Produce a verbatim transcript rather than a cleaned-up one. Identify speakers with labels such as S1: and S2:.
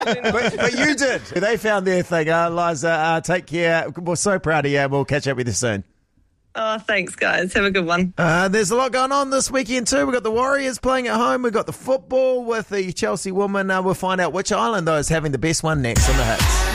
S1: but, but you did. They found their thing. Uh, Liza, uh, take care. We're so proud of you. We'll catch up with you soon.
S2: Oh, thanks, guys. Have a good one.
S1: Uh, there's a lot going on this weekend too. We've got the Warriors playing at home. We've got the football with the Chelsea woman. Uh, we'll find out which island, though, is having the best one next on the Hits.